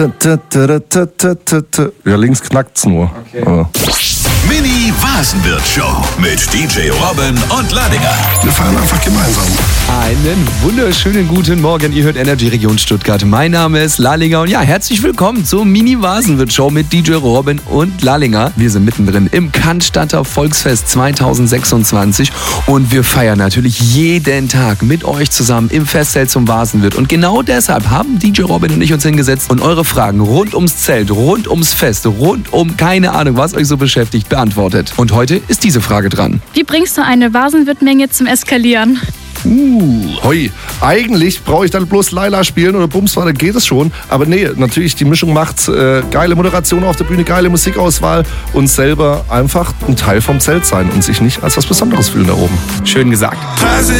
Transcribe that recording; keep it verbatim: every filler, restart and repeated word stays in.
Ja, links knackt's nur. Okay. Aber Mini Vasenwirt Show mit D J Robin und Ladinger. wir feiern einfach gemeinsam. Einen wunderschönen guten Morgen. Ihr hört Energy Region Stuttgart. Mein Name ist Lalinger und ja, herzlich willkommen zur Mini Vasenwirt Show mit D J Robin und Lalinger. Wir sind mittendrin im Cannstatter Volksfest zweitausendsechsundzwanzig und wir feiern natürlich jeden Tag mit euch zusammen im Festzelt zum Vasenwirt. Und genau deshalb haben D J Robin und ich uns hingesetzt und eure Fragen rund ums Zelt, rund ums Fest, rund um keine Ahnung, was euch so beschäftigt, beantwortet. Und heute ist diese Frage dran. Wie bringst du eine Vasenwirtmenge zum Eskalieren? Uh, hoi. Eigentlich brauche ich dann bloß Laila spielen oder Bumswahl, dann geht es schon. Aber nee, natürlich, die Mischung macht äh, geile Moderation auf der Bühne, geile Musikauswahl und selber einfach ein Teil vom Zelt sein und sich nicht als was Besonderes fühlen da oben. Schön gesagt. Faselt